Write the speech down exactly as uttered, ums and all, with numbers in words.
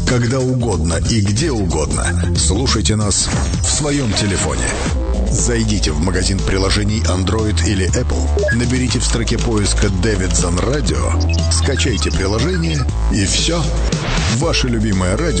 когда угодно и где угодно. Слушайте нас в своем телефоне. Зайдите в магазин приложений Android или Apple, наберите в строке поиска Davidson Radio, скачайте приложение, и все. Ваше любимое радио